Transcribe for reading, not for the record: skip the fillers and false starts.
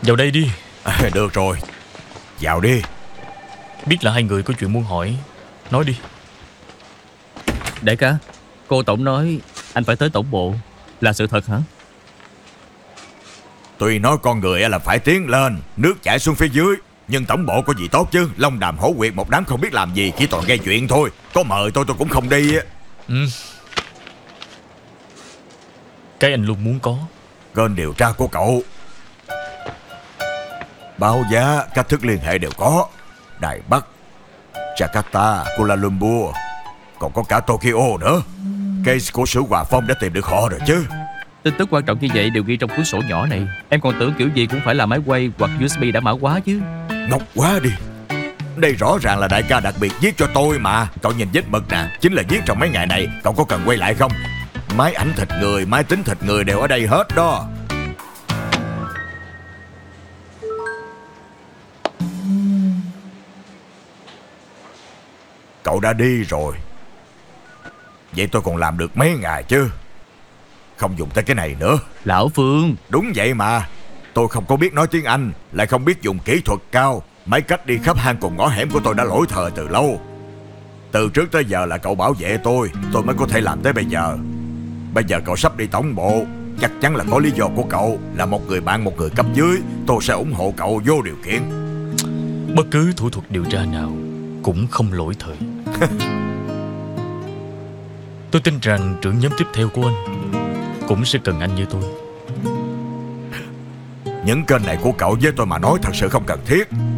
Vào đây đi. Được rồi, vào đi. Biết là hai người có chuyện muốn hỏi. Nói đi. Đại ca, cô tổng nói anh phải tới tổng bộ. Là sự thật hả? Tuy nói con người là phải tiến lên, nước chảy xuống phía dưới, nhưng tổng bộ có gì tốt chứ. Long đàm hổ quyệt một đám không biết làm gì, chỉ toàn gây chuyện thôi. Có mời tôi cũng không đi. Cái anh luôn muốn có. Kênh điều tra của cậu, báo giá, cách thức liên hệ đều có. Đài Bắc, Jakarta, Kuala Lumpur, còn có cả Tokyo nữa. Case của sử Hòa Phong đã tìm được họ rồi chứ. Tin tức quan trọng như vậy đều ghi trong cuốn sổ nhỏ này. Em còn tưởng kiểu gì cũng phải là máy quay hoặc USB đã mã hóa chứ. Ngốc quá đi. Đây rõ ràng là đại ca đặc biệt viết cho tôi mà. Cậu nhìn vết mực nè, chính là viết trong mấy ngày này. Cậu có cần quay lại không? Máy ảnh thịt người, máy tính thịt người đều ở đây hết đó. Cậu đã đi rồi, vậy tôi còn làm được mấy ngày chứ. Không dùng tới cái này nữa. Lão Phương. Đúng vậy mà. Tôi không có biết nói tiếng Anh, lại không biết dùng kỹ thuật cao. Mấy cách đi khắp hang cùng ngõ hẻm của tôi đã lỗi thời từ lâu. Từ trước tới giờ là cậu bảo vệ tôi mới có thể làm tới bây giờ. Bây giờ cậu sắp đi tổng bộ, chắc chắn là có lý do của cậu. Là một người bạn, một người cấp dưới, tôi sẽ ủng hộ cậu vô điều kiện. Bất cứ thủ thuật điều tra nào cũng không lỗi thời. Tôi tin rằng trưởng nhóm tiếp theo của anh cũng sẽ cần anh như tôi. Những kênh này của cậu với tôi mà nói thật sự không cần thiết.